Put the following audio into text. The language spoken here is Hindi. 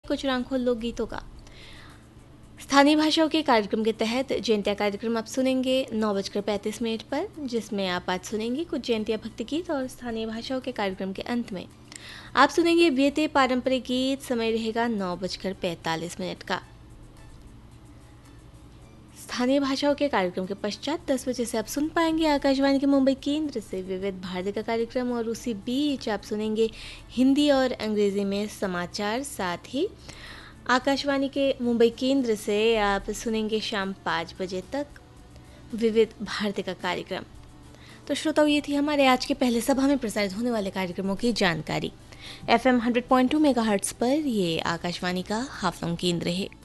कुछ रांखों लोकगीतों का। स्थानीय भाषाओं के कार्यक्रम के तहत जयंतिया कार्यक्रम आप सुनेंगे 9:35 पर, जिसमें आप आज सुनेंगे कुछ जयंतिया भक्ति गीत। और स्थानीय भाषाओं के कार्यक्रम के अंत में आप सुनेंगे बीते पारंपरिक गीत। समय रहेगा 9:45 का। स्थानीय भाषाओं के कार्यक्रम के पश्चात 10 बजे से आप सुन पाएंगे आकाशवाणी के मुंबई केंद्र से विविध भारती का कार्यक्रम। और उसी बीच आप सुनेंगे हिंदी और अंग्रेजी में समाचार। साथ ही आकाशवाणी के मुंबई केंद्र से आप सुनेंगे शाम 5 बजे तक विविध भारती का कार्यक्रम। तो श्रोताओं, ये थी हमारे आज के पहले सभा में प्रसारित होने वाले कार्यक्रमों की जानकारी। FM 100.2 मेगाहर्ट्ज़ पर ये आकाशवाणी का हाफलॉन्ग केंद्र है।